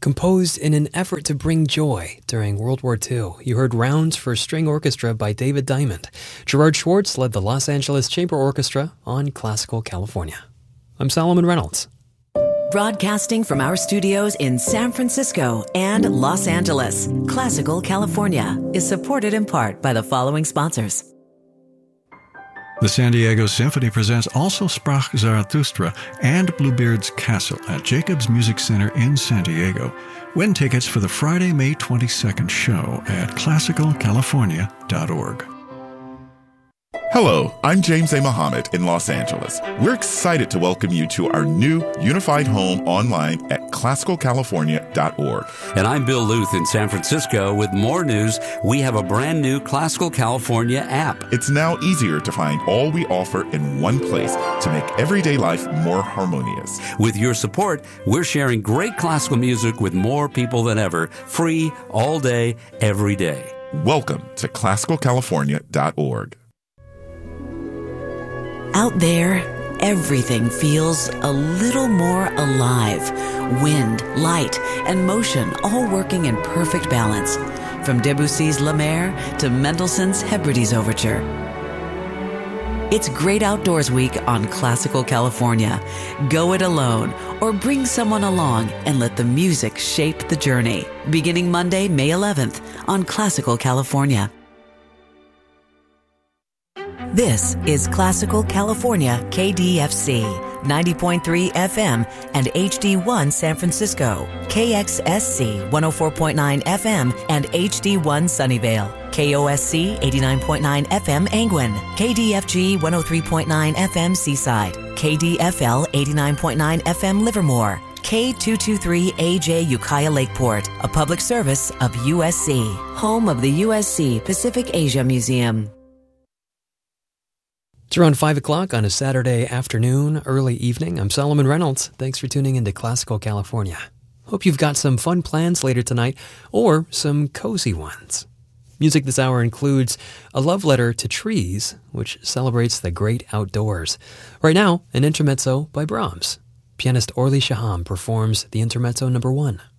Composed in an effort to bring joy during World War II, you heard Rounds for String Orchestra by David Diamond. Gerard Schwartz led the Los Angeles Chamber Orchestra on Classical California. I'm Solomon Reynolds. Broadcasting from our studios in San Francisco and Los Angeles, Classical California is supported in part by the following sponsors. The San Diego Symphony presents Also Sprach Zarathustra and Bluebeard's Castle at Jacobs Music Center in San Diego. Win tickets for the Friday, May 22nd show at classicalcalifornia.org. Hello, I'm James A. Muhammad in Los Angeles. We're excited to welcome you to our new unified home online at classicalcalifornia.org. And I'm Bill Luth in San Francisco with more news. We have a brand new Classical California app. It's now easier to find all we offer in one place to make everyday life more harmonious. With your support, we're sharing great classical music with more people than ever, free all day, every day. Welcome to classicalcalifornia.org. Out there, everything feels a little more alive. Wind, light, and motion all working in perfect balance. From Debussy's La Mer to Mendelssohn's Hebrides Overture. It's Great Outdoors Week on Classical California. Go it alone or bring someone along and let the music shape the journey. Beginning Monday, May 11th on Classical California. This is Classical California KDFC, 90.3 FM and HD1 San Francisco, KXSC 104.9 FM and HD1 Sunnyvale, KOSC 89.9 FM Angwin, KDFG 103.9 FM Seaside, KDFL 89.9 FM Livermore, K223AJ Ukiah Lakeport, a public service of USC, home of the USC Pacific Asia Museum. It's around 5 o'clock on a Saturday afternoon, early evening. I'm Solomon Reynolds. Thanks for tuning into Classical California. Hope you've got some fun plans later tonight, or some cozy ones. Music this hour includes A Love Letter to Trees, which celebrates the great outdoors. Right now, an intermezzo by Brahms. Pianist Orly Shaham performs the intermezzo number 1.